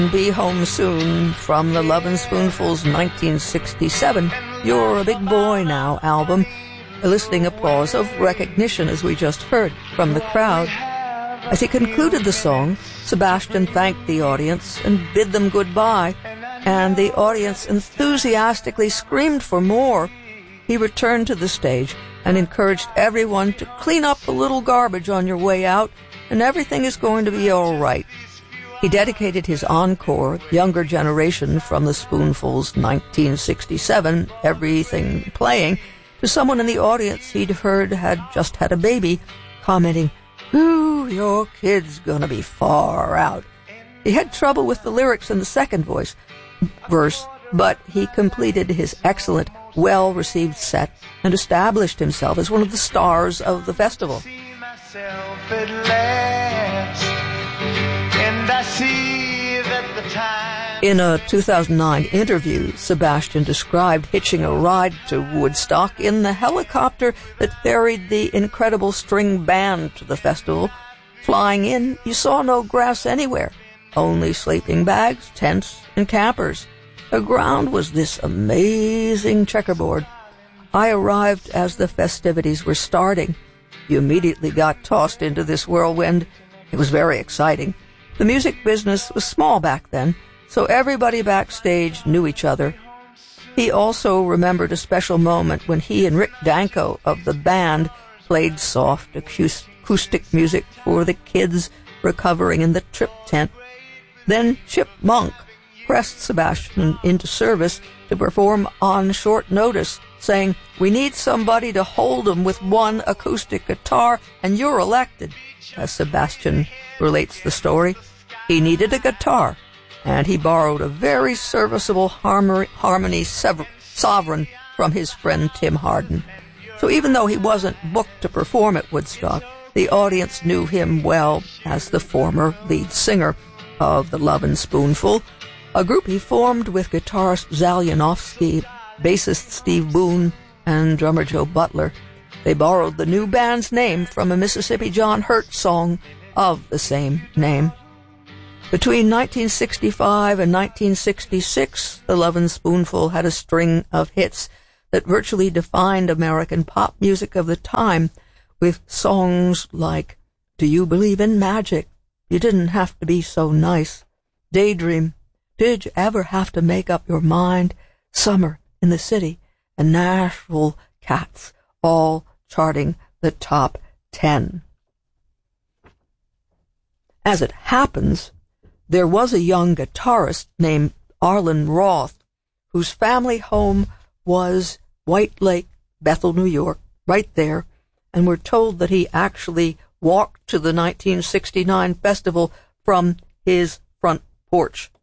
Be Home Soon from the Lovin' Spoonful's 1967 You're a Big Boy Now album. Eliciting applause of recognition, as we just heard, from the crowd. As he concluded the song, Sebastian thanked the audience and bid them goodbye, and the audience enthusiastically screamed for more. He returned to the stage and encouraged everyone to clean up a little garbage on your way out, and everything is going to be all right. He dedicated his encore, Younger Generation from the Spoonful's 1967 Everything Playing, to someone in the audience he'd heard had just had a baby, commenting, "Ooh, your kid's gonna be far out." He had trouble with the lyrics in the second verse, but he completed his excellent, well-received set and established himself as one of the stars of the festival. In a 2009 interview, Sebastian described hitching a ride to Woodstock in the helicopter that ferried the incredible string band to the festival. Flying in, you saw no grass anywhere, only sleeping bags, tents, and campers. The ground was this amazing checkerboard. I arrived as the festivities were starting. You immediately got tossed into this whirlwind. It was very exciting. The music business was small back then, so everybody backstage knew each other. He also remembered a special moment when he and Rick Danko of the band played soft acoustic music for the kids recovering in the trip tent. Then Chip Monk pressed Sebastian into service to perform on short notice, saying, "We need somebody to hold them with one acoustic guitar, and you're elected." As Sebastian relates the story, he needed a guitar, and he borrowed a very serviceable Harmony Sovereign from his friend Tim Hardin. So even though he wasn't booked to perform at Woodstock, the audience knew him well as the former lead singer of the Lovin' Spoonful, a group he formed with guitarist Zal Yanofsky, bassist Steve Boone, and drummer Joe Butler. They borrowed the new band's name from a Mississippi John Hurt song of the same name. Between 1965 and 1966, the Lovin' Spoonful had a string of hits that virtually defined American pop music of the time, with songs like "Do You Believe in Magic?" "You Didn't Have to Be So Nice," "Daydream," "Did You Ever Have to Make Up Your Mind?" "Summer in the City," and "Nashville Cats," all charting the top 10. As it happens, there was a young guitarist named Arlen Roth, whose family home was White Lake, Bethel, New York, right there, and we're told that he actually walked to the 1969 festival from his front porch.